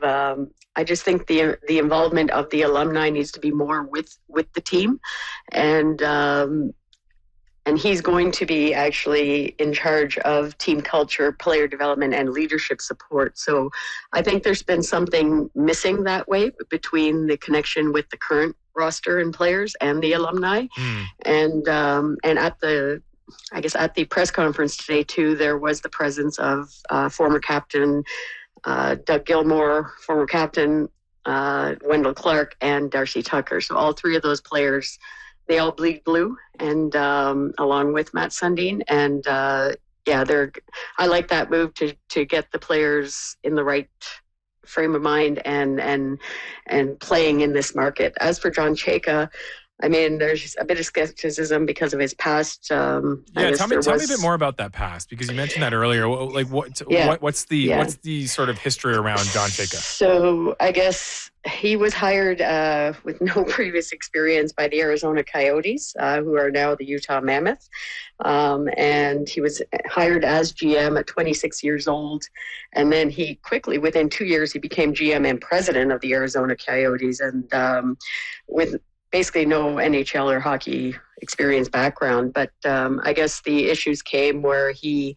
I just think the involvement of the alumni needs to be more with the team, and he's going to be actually in charge of team culture, player development, and leadership support. So I think there's been something missing that way between the connection with the current roster and players and the alumni. And at the press conference today too, there was the presence of former captain Doug Gilmour, former captain Wendell Clark, and Darcy Tucker. So all three of those players, they all bleed blue, and along with Matt Sundin. And I like that move to get the players in the right frame of mind and playing in this market. As for John Chayka, I mean, there's a bit of skepticism because of his past. Tell me a bit more about that past, because you mentioned that earlier. Like, what's the sort of history around John Chayka? So I guess he was hired with no previous experience by the Arizona Coyotes, who are now the Utah Mammoth. And he was hired as GM at 26 years old. And then he quickly, within 2 years, he became GM and president of the Arizona Coyotes. And with basically no NHL or hockey experience background. But I guess the issues came where he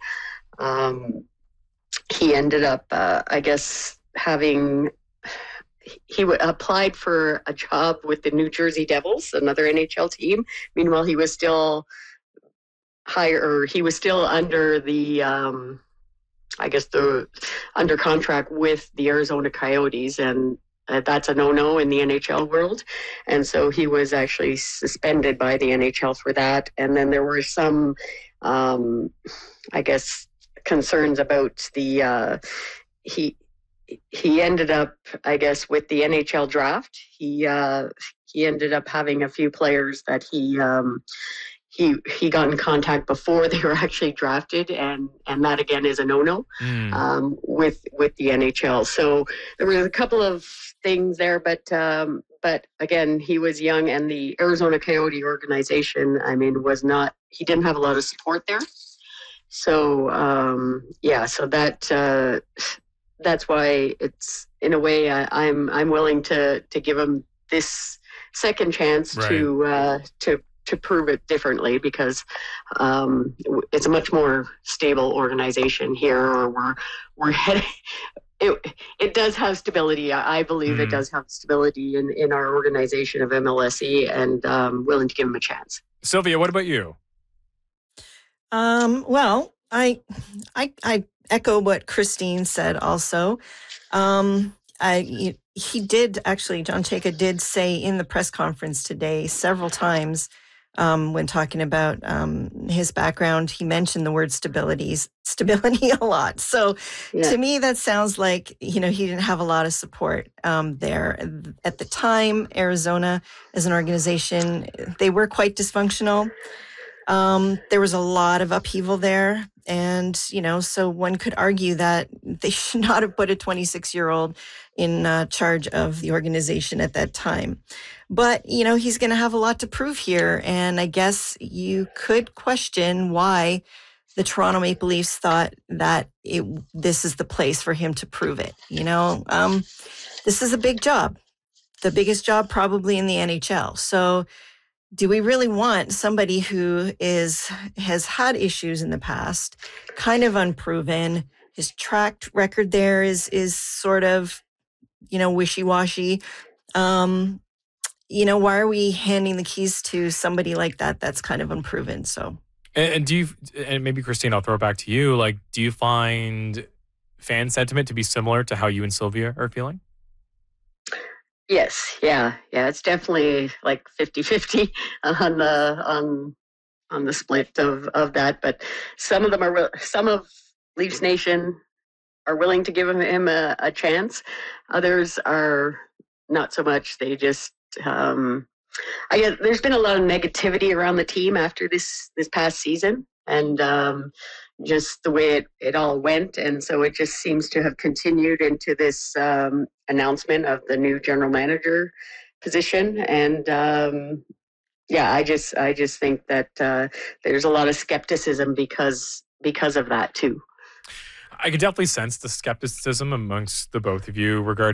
ended up, he applied for a job with the New Jersey Devils, another NHL team. Meanwhile, he was still under the, under contract with the Arizona Coyotes, and that's a no-no in the NHL world. And so he was actually suspended by the NHL for that. And then there were some, concerns about the, he ended up, I guess, with the NHL draft. He ended up having a few players that he got in contact before they were actually drafted, and that again is a no-no with the NHL. So there were a couple of things there, but again, he was young, and the Arizona Coyote organization, I mean, he didn't have a lot of support there. So so that's why it's, in a way, I'm willing to give him this second chance to prove it differently, because it's a much more stable organization here, or we're heading. It does have stability. I believe it does have stability in our organization of MLSE, and willing to give him a chance. Sylvia, what about you? Well, I echo what Christine said also. John Chayka did say in the press conference today several times, when talking about his background, he mentioned the word stability a lot. So to me, that sounds like, he didn't have a lot of support there. At the time, Arizona as an organization, they were quite dysfunctional. There was a lot of upheaval there. And, so one could argue that they should not have put a 26-year-old in charge of the organization at that time. But, he's going to have a lot to prove here. And I guess you could question why the Toronto Maple Leafs thought that this is the place for him to prove it. This is a big job, the biggest job probably in the NHL. So do we really want somebody who has had issues in the past, kind of unproven? His track record there is sort of, wishy-washy. Why are we handing the keys to somebody like that that's kind of unproven? So, and maybe Christine, I'll throw it back to you. Like, do you find fan sentiment to be similar to how you and Sylvia are feeling? Yes. Yeah. It's definitely like 50-50 on the split of that. But some of Leafs Nation are willing to give him a chance. Others are not so much. They just, I guess there's been a lot of negativity around the team after this past season, and just the way it all went. And so it just seems to have continued into this announcement of the new general manager position. And I just think that there's a lot of skepticism because of that too. I could definitely sense the skepticism amongst the both of you regarding